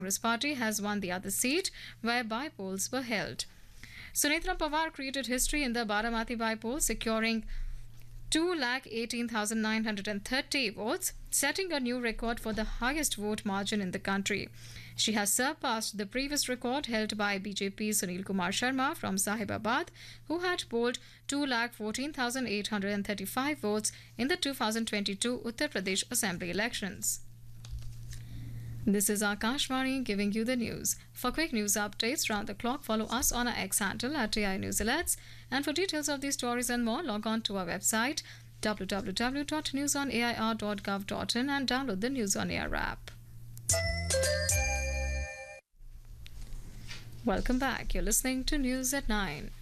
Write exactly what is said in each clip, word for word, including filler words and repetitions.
Congress Party has won the other seat where by-polls were held. Sunitra Pawar created history in the Baramati by-poll, securing two lakh eighteen thousand nine hundred thirty votes, setting a new record for the highest vote margin in the country. She has surpassed the previous record held by B J P's Sunil Kumar Sharma from Sahibabad, who had polled two lakh fourteen thousand eight hundred thirty-five votes in the two thousand twenty-two Uttar Pradesh Assembly elections. This is Akashvani giving you the news. For quick news updates round the clock, follow us on our X handle at A I News Alerts. And for details of these stories and more, log on to our website w w w dot news on a i r dot gov dot in and download the News on Air app. Welcome back. You're listening to News at nine.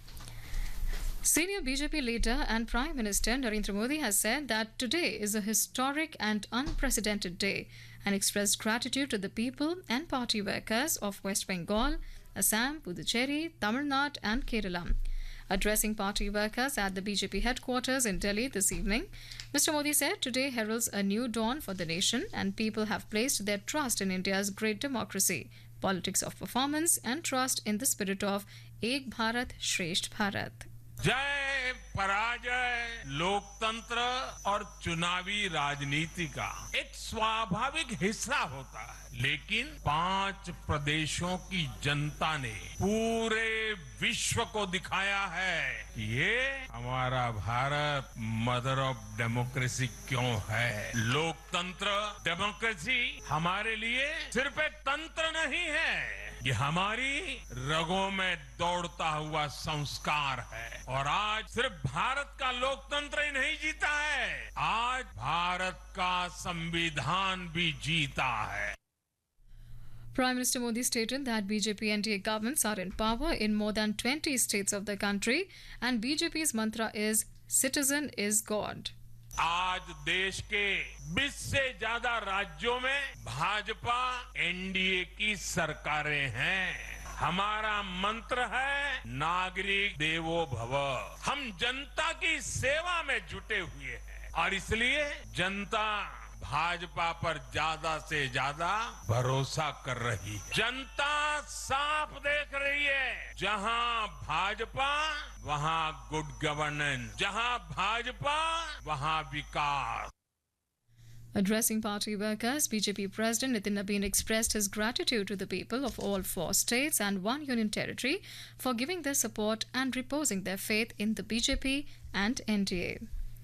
Senior B J P leader and Prime Minister Narendra Modi has said that today is a historic and unprecedented day and expressed gratitude to the people and party workers of West Bengal, Assam, Puducherry, Tamil Nadu and Kerala. Addressing party workers at the B J P headquarters in Delhi this evening, Mister Modi said today heralds a new dawn for the nation and people have placed their trust in India's great democracy, politics of performance and trust in the spirit of Ek Bharat Shresth Bharat. जय पराजय लोकतंत्र और चुनावी राजनीति का एक स्वाभाविक हिस्सा होता है, लेकिन पांच प्रदेशों की जनता ने पूरे विश्व को दिखाया है कि ये हमारा भारत मदर ऑफ डेमोक्रेसी क्यों है। लोकतंत्र डेमोक्रेसी हमारे लिए सिर्फ एक तंत्र नहीं है, ये हमारी रगों में दौड़ता हुआ संस्कार है। और आज सिर्फ भारत का लोकतंत्र ही नहीं जीता है, आज भारत का संविधान भी जीता है। Prime Minister Modi stated that B J P N D A governments are in power in more than twenty states of the country and B J P's mantra is Citizen is God. आज देश के बीस से ज्यादा राज्यों में Bhajpa NDA की सरकारें हैं। हमारा मंत्र है नागरिक देवो भव। हम जनता की सेवा में जुटे हुए हैं और इसलिए जनता भाजपा पर ज्यादा से ज्यादा भरोसा कर रही है। जनता साफ देख रही है, जहां भाजपा वहां गुड गवर्नेंस, जहां भाजपा वहां विकास। Addressing party workers, B J P President Nitin Nabin expressed his gratitude to the people of all four states and one union territory for giving their support and reposing their faith in the B J P and N D A.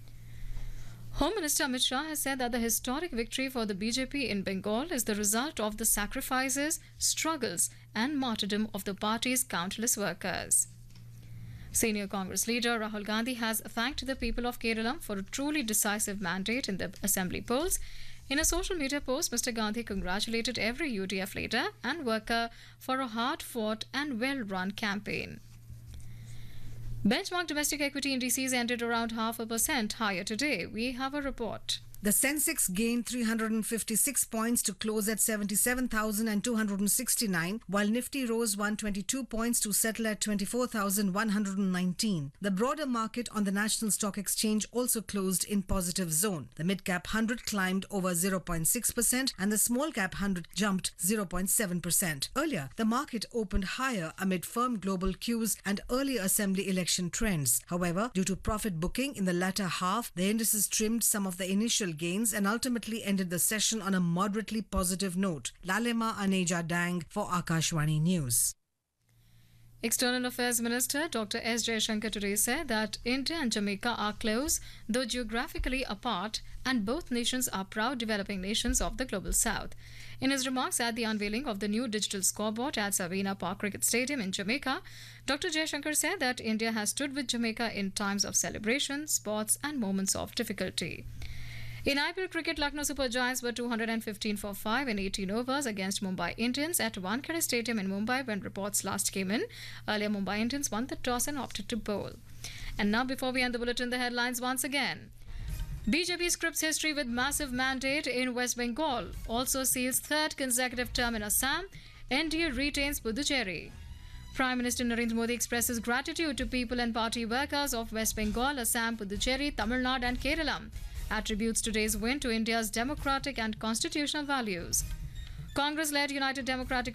Home Minister Amit Shah has said that the historic victory for the B J P in Bengal is the result of the sacrifices, struggles and martyrdom of the party's countless workers. Senior Congress leader Rahul Gandhi has thanked the people of Kerala for a truly decisive mandate in the assembly polls. In a social media post, Mister Gandhi congratulated every U D F leader and worker for a hard-fought and well-run campaign. Benchmark domestic equity indices ended around half a percent higher today. We have a report. The Sensex gained three hundred fifty-six points to close at seventy-seven thousand two hundred sixty-nine, while Nifty rose one hundred twenty-two points to settle at twenty-four thousand one hundred nineteen. The broader market on the National Stock Exchange also closed in positive zone. The mid-cap one hundred climbed over zero point six percent and the small-cap one hundred jumped zero point seven percent. Earlier, the market opened higher amid firm global cues and early assembly election trends. However, due to profit booking in the latter half, the indices trimmed some of the initial gains and ultimately ended the session on a moderately positive note. Lalema Aneja Dang for Akashvani News. External Affairs Minister Doctor S. Jaishankar today said that India and Jamaica are close, though geographically apart, and both nations are proud developing nations of the Global South. In his remarks at the unveiling of the new digital scoreboard at Savina Park Cricket Stadium in Jamaica, Doctor Jaishankar said that India has stood with Jamaica in times of celebration, sports, and moments of difficulty. In I P L cricket, Lucknow Super Giants were two hundred fifteen for five in eighteen overs against Mumbai Indians at Wankhede Stadium in Mumbai when reports last came in. Earlier, Mumbai Indians won the toss and opted to bowl. And now, before we end the bulletin, the headlines once again. B J P scripts history with massive mandate in West Bengal. Also seals third consecutive term in Assam. N D A retains Puducherry. Prime Minister Narendra Modi expresses gratitude to people and party workers of West Bengal, Assam, Puducherry, Tamil Nadu and Kerala. Attributes today's win to India's democratic and constitutional values. Congress-led United Democratic